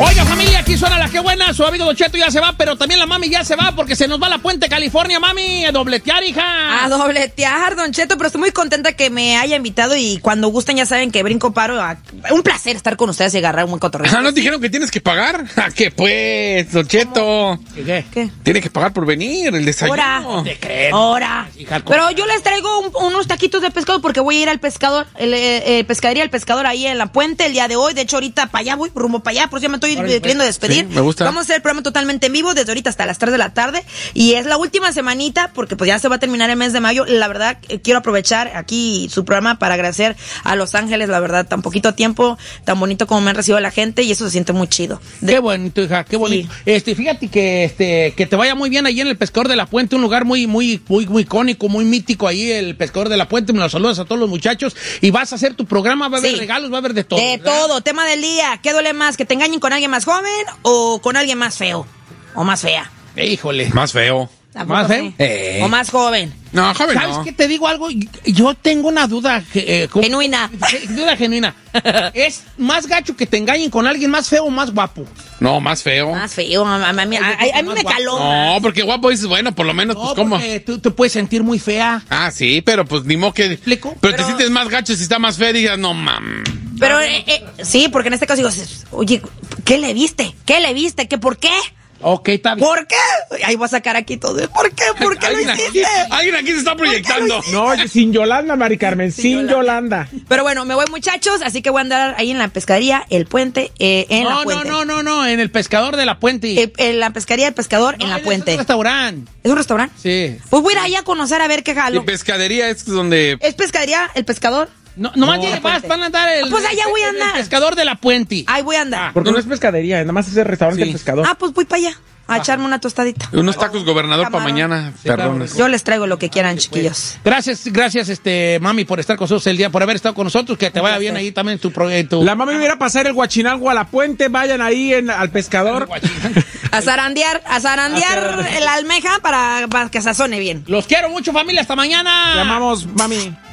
Oiga, familia, aquí suena la que buena. Su amigo Don Cheto ya se va, pero también la mami ya se va porque se nos va la Puente California, mami. A dobletear, hija. A dobletear, Don Cheto, pero estoy muy contenta que me haya invitado y cuando gusten ya saben que brinco paro. Un placer estar con ustedes y agarrar un buen cotorreo. ¿No dijeron que tienes que pagar? ¿A qué pues, Don Cheto? ¿Qué? Tiene que pagar por venir, el desayuno. Ahora. Pero yo les traigo unos taquitos de pescado porque voy a ir al pescador, pescadería El Pescador ahí en la Puente el día de hoy. De hecho, ahorita para allá voy, rumbo para allá, por eso ya me estoy queriendo despedir. Sí, me gusta. Vamos a hacer el programa totalmente en vivo desde ahorita hasta las 3 de la tarde y es la última semanita porque pues ya se va a terminar el mes de mayo. La verdad, quiero aprovechar aquí su programa para agradecer a Los Ángeles, la verdad, tan poquito tiempo, tan bonito como me han recibido la gente y eso se siente muy chido. Qué bonito, hija, qué bonito. Sí. Fíjate que te vaya muy bien ahí en el Pescador de la Puente, un lugar muy icónico, muy mítico ahí, el Pescador de la Puente. Me los saludas a todos los muchachos y vas a hacer tu programa, va a haber regalos, va a haber de todo. De todo, tema del día. ¿Qué duele más? ¿Que te engañen con alguien más joven o con alguien más feo? ¿O más fea? Híjole. Más feo. ¿Más feo? ¿O más joven? No, joven ¿Sabes no. qué? Te digo algo. Yo tengo una duda. Genuina. Duda genuina. ¿Es más gacho que te engañen con alguien más feo o más guapo? No, más feo. Más feo. A mí me caló. No, porque guapo dices, bueno, por lo menos, No, pues, ¿cómo? porque tú te puedes sentir muy fea. Ah, sí, pero pues ni modo que... ¿Explico? Pero te sientes más gacho si está más fea y digas, no, mam. Pero, sí, porque en este caso digo, oye, ¿qué le viste? ¿Qué le viste? ¿Qué por qué? Ok, está bien. ¿Por qué? Ahí voy a sacar aquí todo. ¿Por qué? ¿Por qué lo hiciste? Alguien aquí se está proyectando. No, sin Yolanda, Mari Carmen, sin Yolanda. Pero bueno, me voy, muchachos, así que voy a andar ahí en la pescadería El Puente, en la Puente. No, en el Pescador de la Puente. En la pescadería El Pescador, en la Puente. Es un restaurante. ¿Es un restaurante? Sí. Pues voy a ir ahí a conocer a ver qué jalo. Y pescadería es donde... ¿Es pescadería El Pescador? Nomás van a andar pues allá voy a andar. El Pescador de la Puente. Ahí voy a andar. Porque no es pescadería, nada más es el restaurante Sí. El Pescador. Pues voy para allá a echarme una tostadita. Unos tacos gobernador para Camarón. mañana. Sí, claro. Perdones. Yo les traigo lo que quieran, chiquillos. Gracias, mami, por estar con nosotros el día, por haber estado con nosotros. Que te vaya bien ahí también en tu... La mami viene a pasar el Guachinango a la Puente, vayan ahí al Pescador. A zarandear la almeja para que sazone bien. Los quiero mucho, familia. Hasta mañana. Te amamos, mami.